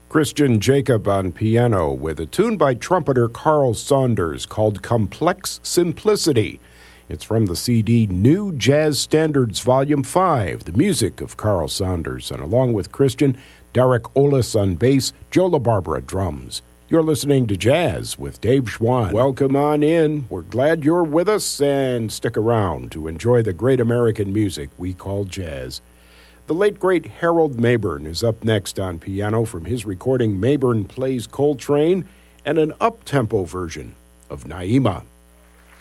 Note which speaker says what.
Speaker 1: Christian Jacob on piano with a tune by trumpeter Carl Saunders called Complex Simplicity. It's from the CD New Jazz Standards Volume 5, the music of Carl Saunders, and along with Christian, Derek Olis on bass, Joe LaBarbera drums. You're listening to Jazz with Dave Schwann. Welcome on in. We're glad you're with us, and stick around to enjoy the great American music we call jazz. The late, great Harold Mabern is up next on piano from his recording Mabern Plays Coltrane and an up-tempo version of Naima.